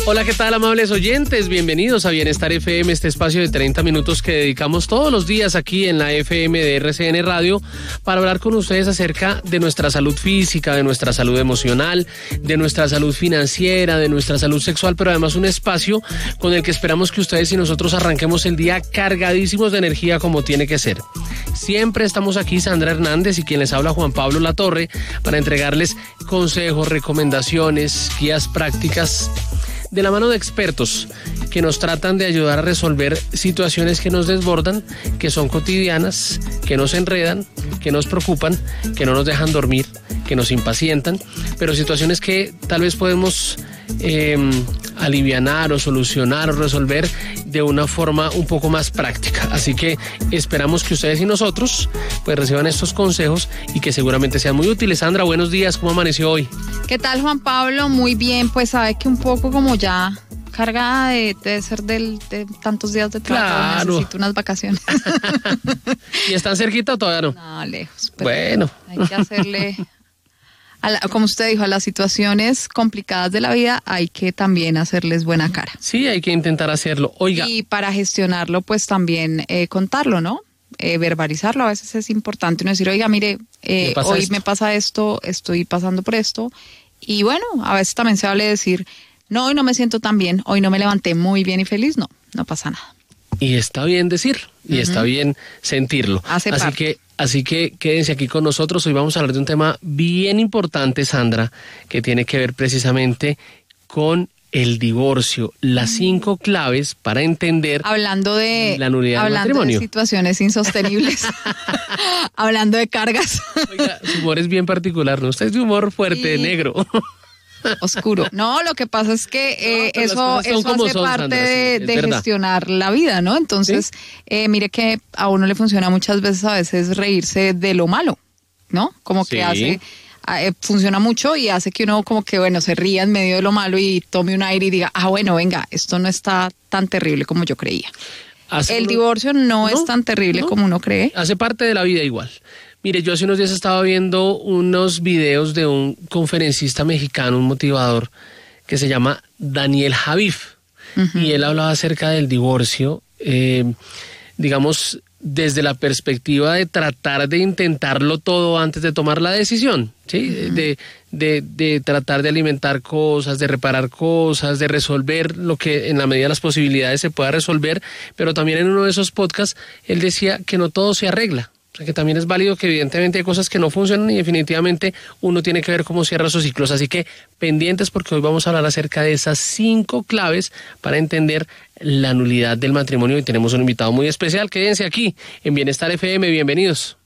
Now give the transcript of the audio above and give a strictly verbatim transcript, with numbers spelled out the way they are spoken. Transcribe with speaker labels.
Speaker 1: Hola, ¿qué tal, amables oyentes? Bienvenidos a Bienestar F M, este espacio de treinta minutos que dedicamos todos los días aquí en la F M de R C N Radio para hablar con ustedes acerca de nuestra salud física, de nuestra salud emocional, de nuestra salud financiera, de nuestra salud sexual, pero además un espacio con el que esperamos que ustedes y nosotros arranquemos el día cargadísimos de energía como tiene que ser. Siempre estamos aquí, Sandra Hernández y quien les habla, Juan Pablo Latorre, para entregarles consejos, recomendaciones, guías prácticas de la mano de expertos que nos tratan de ayudar a resolver situaciones que nos desbordan, que son cotidianas, que nos enredan, que nos preocupan, que no nos dejan dormir, que nos impacientan, pero situaciones que tal vez podemos eh, alivianar o solucionar o resolver de una forma un poco más práctica. Así que esperamos que ustedes y nosotros pues reciban estos consejos y que seguramente sean muy útiles. Sandra, buenos días, ¿cómo amaneció hoy?
Speaker 2: ¿Qué tal, Juan Pablo? Muy bien, pues sabe que un poco como ya cargada de, de ser del, de tantos días de trabajo,
Speaker 1: claro.
Speaker 2: Necesito unas vacaciones.
Speaker 1: ¿Y están cerquita o todavía no?
Speaker 2: No, lejos.
Speaker 1: Bueno.
Speaker 2: Hay que hacerle, a la, como usted dijo, a las situaciones complicadas de la vida hay que también hacerles buena cara.
Speaker 1: Sí, hay que intentar hacerlo. Oiga.
Speaker 2: Y para gestionarlo, pues también eh, contarlo, ¿no? Eh, verbalizarlo, a veces es importante uno decir, oiga, mire, eh, hoy esto? me pasa esto, estoy pasando por esto. Y bueno, a veces también se vale decir, no, hoy no me siento tan bien, hoy no me levanté muy bien y feliz, no, no pasa nada.
Speaker 1: Y está bien decirlo, y uh-huh. está bien sentirlo.
Speaker 2: Hace
Speaker 1: así
Speaker 2: parte.
Speaker 1: que, así que quédense aquí con nosotros. Hoy vamos a hablar de un tema bien importante, Sandra, que tiene que ver precisamente con el divorcio, las cinco claves para entender
Speaker 2: hablando de
Speaker 1: la nulidad del
Speaker 2: hablando
Speaker 1: matrimonio.
Speaker 2: De situaciones insostenibles, hablando de cargas.
Speaker 1: Oiga, su humor es bien particular, ¿no? Usted es de humor fuerte, y... negro.
Speaker 2: Oscuro. No, lo que pasa es que eh, no, eso, eso hace
Speaker 1: son,
Speaker 2: parte
Speaker 1: Sandra,
Speaker 2: de,
Speaker 1: sí,
Speaker 2: de gestionar la vida, ¿no? Entonces, ¿sí? eh, mire que a uno le funciona muchas veces a veces reírse de lo malo, ¿no? Como que sí. hace... Eh, funciona mucho y hace que uno como que, bueno, se ría en medio de lo malo y tome un aire y diga, ah, bueno, venga, esto no está tan terrible como yo creía. Hace el uno... divorcio no, no es tan terrible no. como uno cree.
Speaker 1: Hace parte de la vida igual. Mire, yo hace unos días estaba viendo unos videos de un conferencista mexicano, un motivador, que se llama Daniel Javif. Uh-huh. Y él hablaba acerca del divorcio, eh, digamos, desde la perspectiva de tratar de intentarlo todo antes de tomar la decisión, ¿sí? Uh-huh. De, de, de tratar de alimentar cosas, de reparar cosas, de resolver lo que en la medida de las posibilidades se pueda resolver, pero también en uno de esos podcasts él decía que no todo se arregla. O sea, que también es válido que evidentemente hay cosas que no funcionan y definitivamente uno tiene que ver cómo cierra sus ciclos. Así que pendientes porque hoy vamos a hablar acerca de esas cinco claves para entender la nulidad del matrimonio y tenemos un invitado muy especial. Quédense aquí en Bienestar F M, bienvenidos.